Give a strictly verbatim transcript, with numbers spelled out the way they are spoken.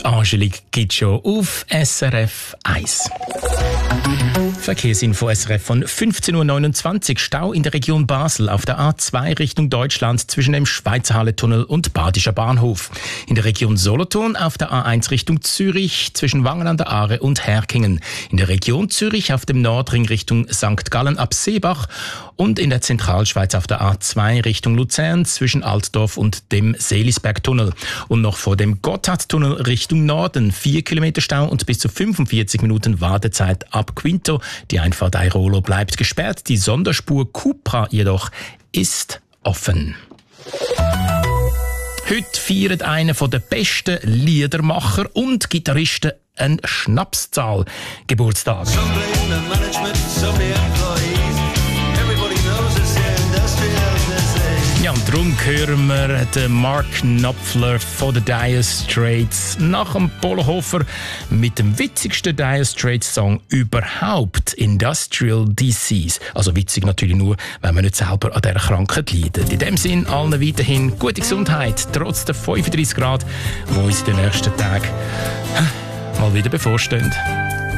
Die Angelique Kitschow auf S R F eins. Verkehrsinfo S R F von fünfzehn Uhr neunundzwanzig. Stau in der Region Basel auf der A zwei Richtung Deutschland zwischen dem Schweizerhalle-Tunnel und Badischer Bahnhof. In der Region Solothurn auf der A eins Richtung Zürich zwischen Wangen an der Aare und Herkingen. In der Region Zürich auf dem Nordring Richtung Sankt Gallen ab Seebach. Und in der Zentralschweiz auf der A zwei Richtung Luzern zwischen Altdorf und dem Seelisbergtunnel. Und noch vor dem Gotthardtunnel Richtung Norden vier Kilometer Stau und bis zu fünfundvierzig Minuten Wartezeit ab Quinto. Die Einfahrt Airolo bleibt gesperrt, die Sonderspur Cupra jedoch ist offen. Heute feiert einer der besten Liedermacher und Gitarristen eine Schnapszahl Geburtstag. Ja, und darum hören wir den Mark Knopfler von den Dire Straits nach dem Polohofer mit dem witzigsten Dire Straits Song überhaupt, Industrial Disease. Also witzig natürlich nur, wenn man nicht selber an dieser Krankheit leidet. In dem Sinn allen weiterhin gute Gesundheit, trotz der fünfunddreißig Grad, die uns in den nächsten Tagen mal wieder bevorstehen.